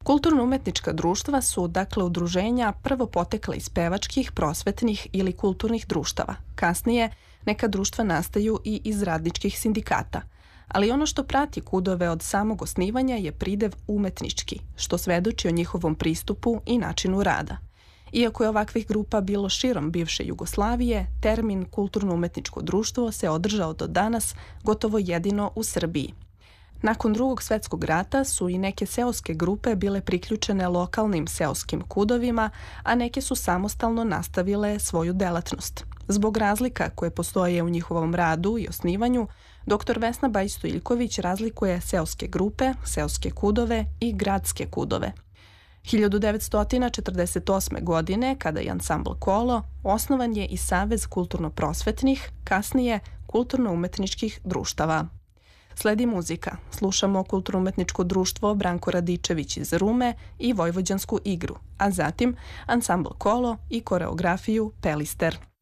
Kulturno-umetnička društva su, dakle, udruženja prvo potekla iz pevačkih, prosvetnih ili kulturnih društava. Kasnije, neka društva nastaju i iz radničkih sindikata. Ali ono što prati KUD-ove od samog osnivanja je pridev umetnički, što svedoči o njihovom pristupu i načinu rada. Iako je ovakvih grupa bilo širom bivše Jugoslavije, termin kulturno-umetničko društvo se održao do danas gotovo jedino u Srbiji. Nakon Drugog svetskog rata su i neke seoske grupe bile priključene lokalnim seoskim KUD-ovima, a neke su samostalno nastavile svoju delatnost. Zbog razlika koje postoje u njihovom radu i osnivanju, dr. Vesna Bajić-Stojiljković razlikuje seoske grupe, seoske KUD-ove i gradske KUD-ove. 1948. godine, kada je ansambl Kolo, osnovan je i Savez kulturno-prosvetnih, kasnije kulturno-umetničkih društava. Sledi muzika. Slušamo kulturno-umetničko društvo Branko Radičević iz Rume i Vojvođansku igru, a zatim ansambl Kolo i koreografiju Pelister.